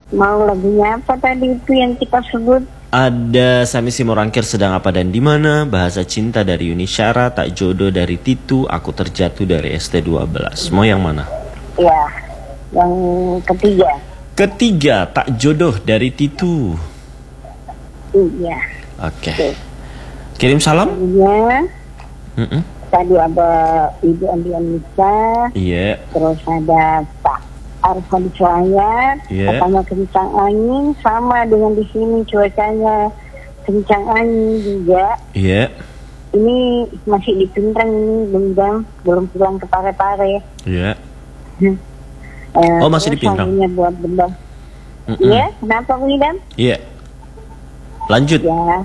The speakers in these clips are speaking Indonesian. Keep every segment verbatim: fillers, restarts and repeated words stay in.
Mau lagunya apa tadi itu yang kita sebut? Ada Sami Simorangkir Sedang Apa dan Di Mana, Bahasa Cinta dari Yuni Syara, Tak Jodoh dari Titu, Aku Terjatuh dari S T dua belas. Mau yang mana? Ya, yang ketiga. Ketiga, Tak Jodoh dari Titu. Iya. Oke. Okay. Kirim salam. Iya. Mm-mm. Tadi ada Ibu Andi Anissa. Iya. Yeah. Terus ada Pak Arfan Suayat. Yeah. Katanya kencang angin, sama dengan di sini cuacanya kencang angin juga. Iya. Yeah. Ini masih di Pindrang ini, belum belum pulang ke Pare-Pare. Iya. Yeah. Uh, oh masih di Pindrang. Buat benda. Iya, kenapa Bu Idam? Iya. Lanjut. Ya,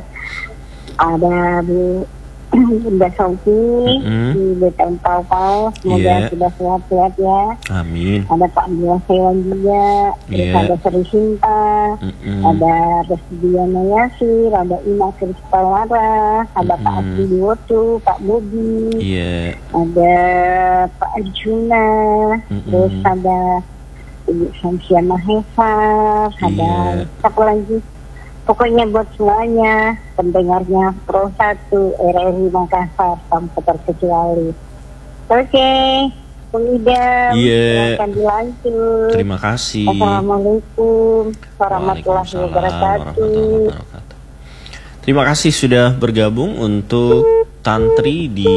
ada Bu Bunda Sauti mm-hmm. di B T M Pau-Pau, semoga yeah. sudah sehat-sehat ya. Amin. Ada Pak Abdullah Sewan juga, terus yeah. ada Seri Sinta, mm-hmm. ada Resdiana Yasir, ada Ina Krispalara, ada mm-hmm. Pak Abdi Wotu, Pak Bobi, yeah. ada Pak Arjuna, mm-hmm. terus ada Ibu Samsia Mahesa, ada yeah. siapa lagi? Pokoknya buat semuanya pendengarnya Pro satu R R I Makassar tanpa terkecuali. Oke, Idam, yeah. akan dilanjut. Terima kasih. Assalamualaikum warahmatullahi wabarakatuh. Terima kasih sudah bergabung untuk Tantri di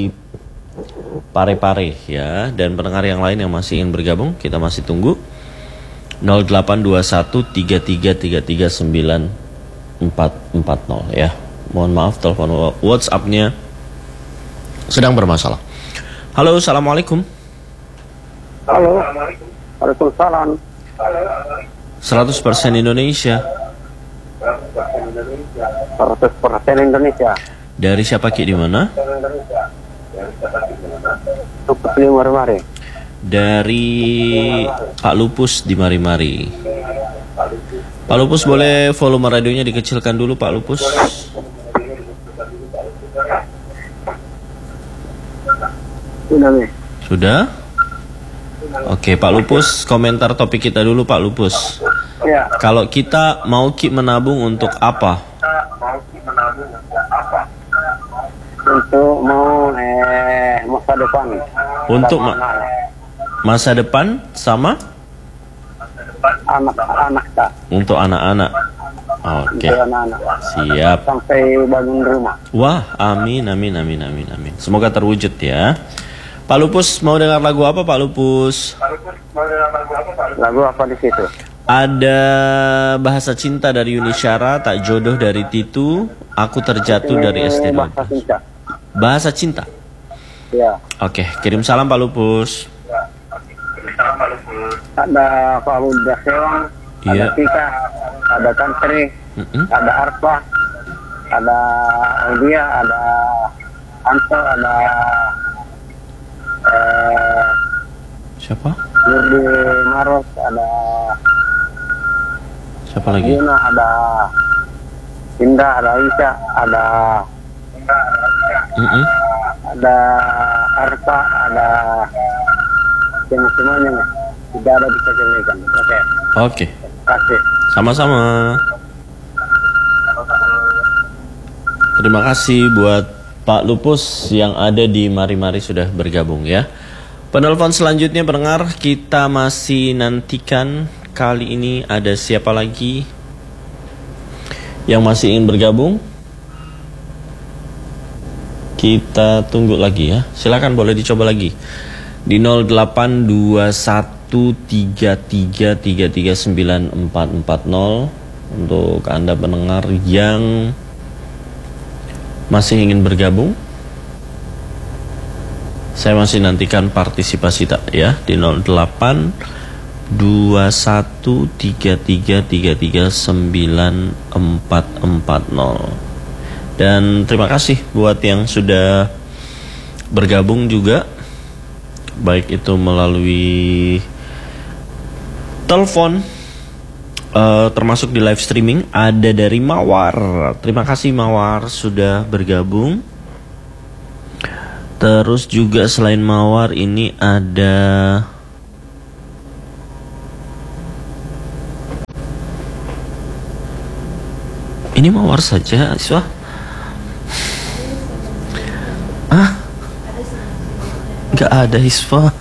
Pare-Pare ya, dan pendengar yang lain yang masih ingin bergabung kita masih tunggu. nol delapan dua satu tiga tiga tiga tiga sembilan empat empat nol ya. Mohon maaf telepon WhatsApp-nya sedang bermasalah. Halo, assalamualaikum. Halo. Waalaikumsalam. seratus persen Indonesia. seratus persen Indonesia. Dari siapa Ki, di mana? Lupus di Mari-Mari. Dari Pak Lupus di Mari-Mari. Pak Lupus, boleh volume radionya dikecilkan dulu Pak Lupus? Sudah nih. Sudah? Oke Pak Lupus, komentar topik kita dulu Pak Lupus. Ya. Kalau kita mau Ki menabung untuk apa? Untuk mau eh, masa depan. Untuk ma- masa depan sama? Anak-anak tak. Untuk anak-anak. Oke. Untuk anak-anak. Siap. Sampai bangun rumah. Wah, amin, amin, amin, amin, amin. Semoga terwujud ya. Pak Lupus mau dengar lagu apa Pak Lupus? Lagu apa di situ? Ada Bahasa Cinta dari Yuni Syara, Tak Jodoh dari Titu, Aku Terjatuh dari S T dua belas. Bahasa Cinta. Bahasa Cinta. Ya. Oke, kirim salam Pak Lupus. Ada Pak Bunda Sewang, Iya. ada Tika, ada Tantri, Mm-mm. ada Arfa, ada Audia, ada Anto, ada eh, Siapa? Nurdi Maros, ada Siapa lagi? Yuna, ada Indah, ada Aisyah, ada Mm-mm. ada Arfa, ada yang semuanya nih. Tidak ada bisa jadikan. Oke. Oke. Kasih. Sama-sama. Terima kasih buat Pak Lupus yang ada di Mari-Mari sudah bergabung ya. Penelpon selanjutnya pendengar, kita masih nantikan kali ini ada siapa lagi yang masih ingin bergabung. Kita tunggu lagi ya. Silakan boleh dicoba lagi di nol delapan dua satu tiga tiga tiga tiga sembilan empat empat nol untuk Anda pendengar yang masih ingin bergabung. Saya masih nantikan partisipasi tak ya di nol delapan dua satu tiga tiga tiga tiga sembilan empat empat nol. Dan terima kasih buat yang sudah bergabung juga, baik itu melalui telepon, uh, termasuk di live streaming. Ada dari Mawar. Terima kasih Mawar sudah bergabung. Terus juga selain Mawar ini ada Ini mawar saja, Iswa. Ah, nggak ada Iswa.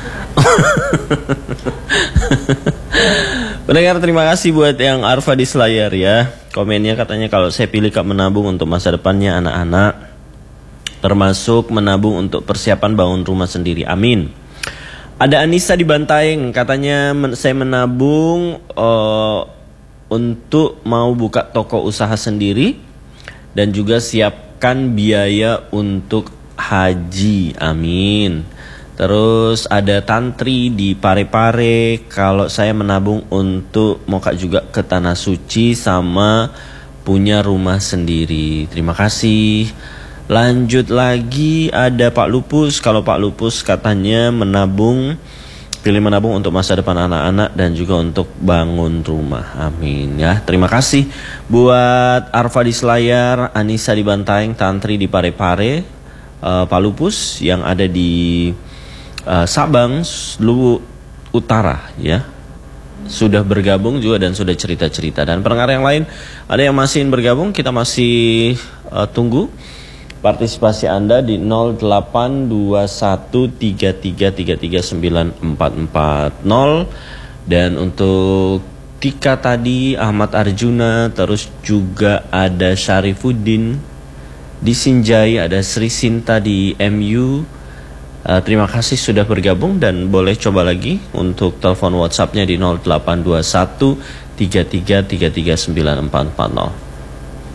Pendengar, terima kasih buat yang Arfa di Selayar ya. Komennya katanya kalau saya pilih Kak menabung untuk masa depannya anak-anak, termasuk menabung untuk persiapan bangun rumah sendiri. Amin. Ada Anissa di Bantaeng, katanya men saya menabung uh, untuk mau buka toko usaha sendiri dan juga siapkan biaya untuk haji. Amin. Terus ada Tantri di Parepare, kalau saya menabung untuk mau kak juga ke Tanah Suci sama punya rumah sendiri. Terima kasih. Lanjut lagi ada Pak Lupus. Kalau Pak Lupus katanya menabung, pilih menabung untuk masa depan anak-anak dan juga untuk bangun rumah. Amin ya. Terima kasih buat Arfa di Selayar, Anissa di Bantaeng, Tantri di Parepare, uh, Pak Lupus yang ada di uh, Sabang, Luwu Utara ya. Sudah bergabung juga dan sudah cerita-cerita. Dan pendengar yang lain ada yang masih bergabung, kita masih uh, tunggu partisipasi Anda di nol delapan dua satu tiga tiga tiga tiga sembilan empat empat nol. Dan untuk Tika tadi, Ahmad Arjuna, terus juga ada Syarifuddin di Sinjai, ada Sri Sinta di M U. uh, Terima kasih sudah bergabung dan boleh coba lagi untuk telepon WhatsAppnya di nol delapan dua satu tiga tiga tiga tiga sembilan empat empat nol.